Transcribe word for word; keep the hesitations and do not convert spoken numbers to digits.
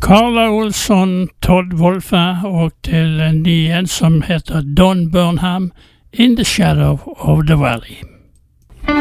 Carla Olsson, Todd Wolfe og til en ny en som heter Don Burnham, In the Shadow of the Valley.